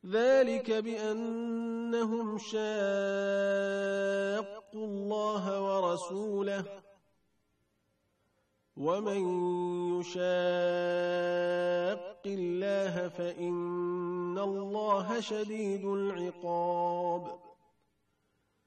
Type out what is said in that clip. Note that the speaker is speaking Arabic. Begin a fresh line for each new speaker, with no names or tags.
ذلك بأنهم شاقوا الله ورسوله ومن يشاق الله فإن الله شديد العقاب